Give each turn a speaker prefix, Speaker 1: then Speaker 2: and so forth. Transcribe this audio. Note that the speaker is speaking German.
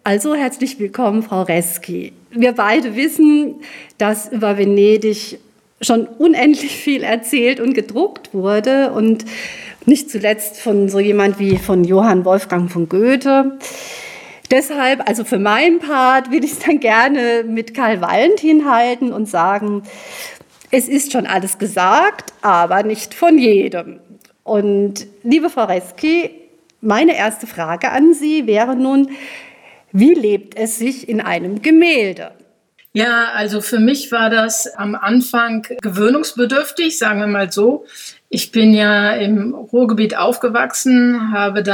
Speaker 1: Also herzlich willkommen, Frau Reski. Wir beide wissen, dass über Venedig schon unendlich viel erzählt und gedruckt wurde und nicht zuletzt von so jemand wie von Johann Wolfgang von Goethe. Deshalb, also für meinen Part, will ich es dann gerne mit Karl Valentin halten und sagen, es ist schon alles gesagt, aber nicht von jedem. Und liebe Frau Reski, meine erste Frage an Sie wäre nun, wie lebt es sich in einem Gemälde?
Speaker 2: Ja, also für mich war das am Anfang gewöhnungsbedürftig, sagen wir mal so. Ich bin ja im Ruhrgebiet aufgewachsen, habe